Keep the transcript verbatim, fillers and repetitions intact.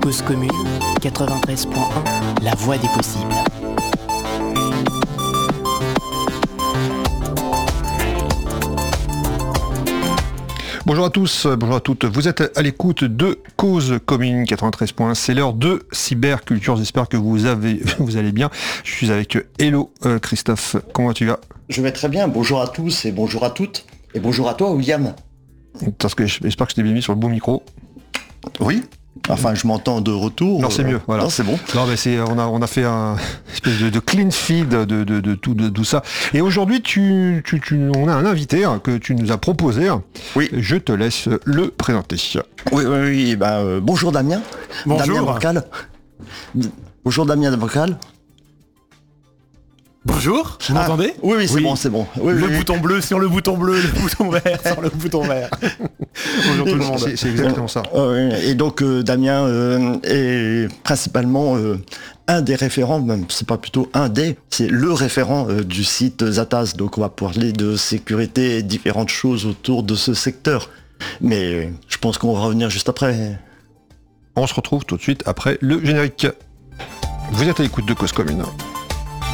Cause commune, quatre-vingt-treize point un, la voix des possibles. Bonjour à tous, bonjour à toutes. Vous êtes à l'écoute de Cause commune quatre-vingt-treize point un. C'est l'heure de cyberculture. J'espère que vous avez, vous allez bien. Je suis avec Hello euh, Christophe. Comment tu vas ? Je vais très bien. Bonjour à tous et bonjour à toutes. Et bonjour à toi, William. Parce que j'espère que je t'ai bien mis sur le bon micro. Oui. Enfin, je m'entends de retour. Non, c'est mieux. Voilà. Non, c'est bon. Non, mais c'est, on a, on a fait un espèce de, de clean feed de, de, de, tout, de tout ça. Et aujourd'hui, tu, tu, tu, on a un invité hein, que tu nous as proposé. Oui. Je te laisse le présenter. Oui, oui, oui. Ben, euh, bonjour Damien. Bonjour. Damien Vocal. Bonjour Damien Vocal. Bonjour, vous m'entendez ? Ah, oui, oui, c'est Oui. bon, c'est bon. Oui, Le oui, bouton bleu sur le bouton bleu, le bouton vert sur le bouton vert. Bonjour tout le monde. C'est, c'est exactement ça. Euh, et donc euh, Damien euh, est principalement euh, un des référents, même c'est pas plutôt un des, c'est le référent euh, du site Zatas. Donc on va parler de sécurité et différentes choses autour de ce secteur. Mais euh, je pense qu'on va revenir juste après. On se retrouve tout de suite après le générique. Vous êtes à l'écoute de Cause commune.